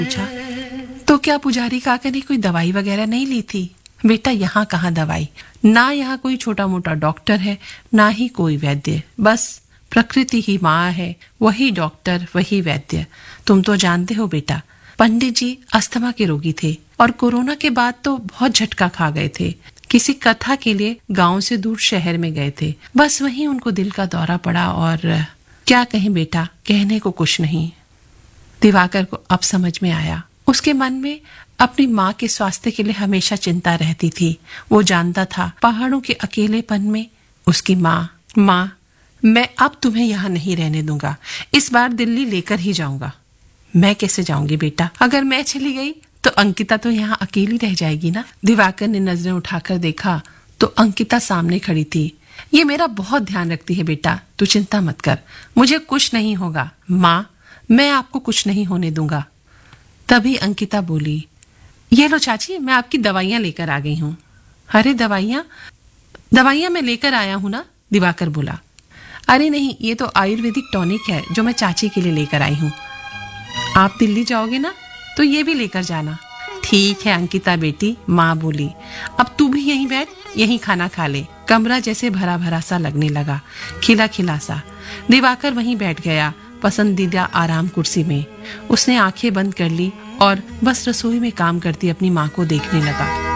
पूछा, तो क्या पुजारी काका ने कोई दवाई वगैरह नहीं ली थी? बेटा, यहाँ कहाँ दवाई, ना यहाँ कोई छोटा मोटा डॉक्टर है, ना ही कोई वैद्य, बस प्रकृति ही माँ है, वही डॉक्टर वही वैद्य। तुम तो जानते हो बेटा, पंडित जी अस्थमा के रोगी थे और कोरोना के बाद तो बहुत झटका खा गए थे। किसी कथा के लिए गांव से दूर शहर में गए थे, बस वहीं उनको दिल का दौरा पड़ा और क्या कहें बेटा, कहने को कुछ नहीं। दिवाकर को अब समझ में आया, उसके मन में अपनी माँ के स्वास्थ्य के लिए हमेशा चिंता रहती थी। वो जानता था पहाड़ों के अकेलेपन में उसकी माँ, मैं अब तुम्हें यहाँ नहीं रहने दूंगा, इस बार दिल्ली लेकर ही जाऊंगा। मैं कैसे जाऊंगी बेटा, अगर मैं चली गई तो अंकिता तो यहाँ अकेली रह जाएगी ना। दिवाकर ने नजरें उठाकर देखा तो अंकिता सामने खड़ी थी। ये मेरा बहुत ध्यान रखती है बेटा, तू चिंता मत कर, मुझे कुछ नहीं होगा। माँ, मैं आपको कुछ नहीं होने दूंगा। तभी अंकिता बोली, ये लो चाची, मैं आपकी दवाइयां लेकर आ गई हूँ। अरे दवाइयां मैं लेकर आया हूँ ना, दिवाकर बोला। अरे नहीं, ये तो आयुर्वेदिक टॉनिक है जो मैं चाची के लिए लेकर आई हूँ। आप दिल्ली जाओगे ना तो ये भी लेकर जाना। ठीक है अंकिता बेटी, माँ बोली। अब तू भी यहीं बैठ, यहीं खाना खा ले। कमरा जैसे भरा भरा सा लगने लगा, खिला खिला सा। दिवाकर वहीं बैठ गया, पसंदीदा आराम कुर्सी में। उसने आंखें बंद कर ली और बस रसोई में काम करती अपनी माँ को देखने लगा।